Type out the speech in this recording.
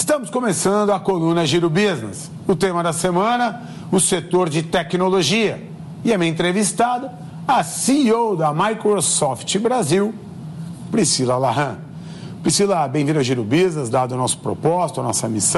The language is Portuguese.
Estamos começando a coluna Giro Business. O tema da semana, o setor de tecnologia. E a minha entrevistada, a CEO da Microsoft Brasil, Priscila Lahan. Priscila, bem-vinda ao Giro Business, dado o nosso propósito, a nossa missão.